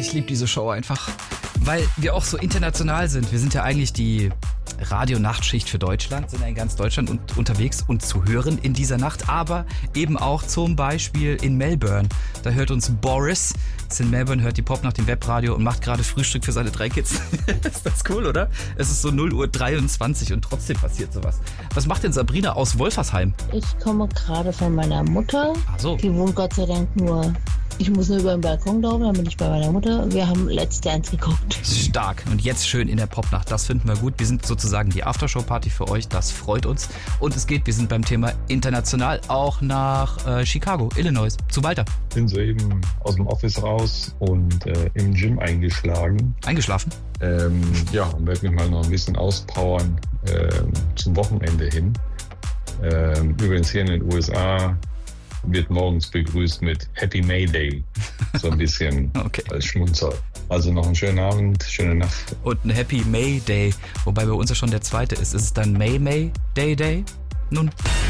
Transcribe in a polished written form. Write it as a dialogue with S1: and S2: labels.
S1: ich liebe diese Show einfach, weil wir auch so international sind. Wir sind ja eigentlich die Radio-Nachtschicht für Deutschland, sind ja in ganz Deutschland unterwegs und zu hören in dieser Nacht, aber eben auch zum Beispiel in Melbourne. Da hört uns Boris, ist in Melbourne, hört die Pop nach dem Webradio und macht gerade Frühstück für seine 3 Kids. Ist das cool, oder? Es ist so 0:23 Uhr und trotzdem passiert sowas. Was macht denn Sabrina aus Wolfersheim?
S2: Ich komme gerade von meiner Mutter.
S1: Ach so.
S2: Die wohnt Gott sei Dank nur... Ich muss nur über den Balkon laufen, dann bin ich bei meiner Mutter. Wir haben Let's Dance geguckt.
S1: Stark. Und jetzt schön in der Popnacht. Das finden wir gut. Wir sind sozusagen die Aftershow-Party für euch. Das freut uns. Und wir sind beim Thema international auch nach Chicago, Illinois. Zu Walter.
S3: Bin soeben aus dem Office raus und im Gym eingeschlagen.
S1: Eingeschlafen?
S3: Und werde mich mal noch ein bisschen auspowern zum Wochenende hin. Übrigens hier in den USA wird morgens begrüßt mit Happy May Day. So ein bisschen
S1: okay.
S3: Als Schmunzer. Also noch einen schönen Abend, schöne Nacht.
S1: Und ein Happy May Day, wobei bei uns ja schon der zweite ist. Ist es dann May Day? Nun...